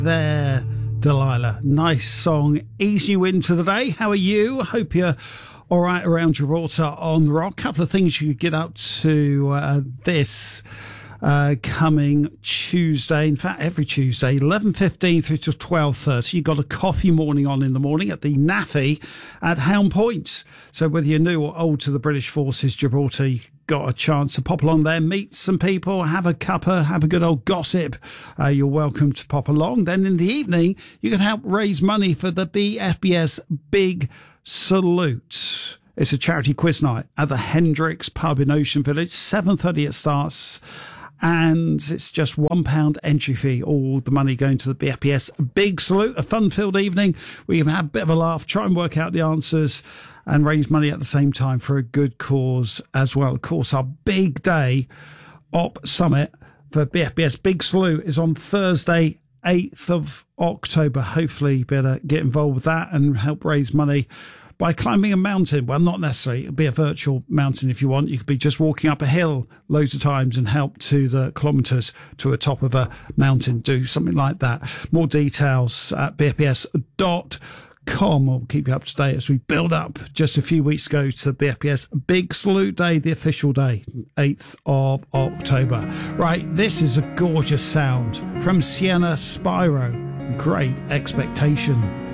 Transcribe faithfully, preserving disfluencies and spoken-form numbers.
There, Delilah. Nice song. Ease you into the day. How are you? Hope you're all right around Gibraltar on the rock. Couple of things you could get up to uh, this uh, coming Tuesday. In fact, every Tuesday, eleven fifteen through to twelve thirty. You've got a coffee morning on in the morning at the Naffy at Helm Point. So whether you're new or old to the British Forces, Gibraltar, you got a chance to pop along there, meet some people, have a cuppa, have a good old gossip. Uh, you're welcome to pop along. Then in the evening, you can help raise money for the B F B S Big Salute. It's a charity quiz night at the Hendricks Pub in Ocean Village. seven thirty it starts. And it's just one pound entry fee. All the money going to the B F B S Big Salute. A fun-filled evening. We can have a bit of a laugh, try and work out the answers, and raise money at the same time for a good cause as well. Of course, our big day op summit for B F B S Big Salute is on Thursday, eighth of October. Hopefully, you better get involved with that and help raise money by climbing a mountain. Well, not necessarily. It'll be a virtual mountain if you want. You could be just walking up a hill loads of times and help to the kilometres to the top of a mountain. Do something like that. More details at b f b s dot com. We'll keep you up to date as we build up just a few weeks ago to B F B S Big Salute Day, the official day, eighth of October. Right, this is a gorgeous sound from Sienna Spyro. Great Expectation.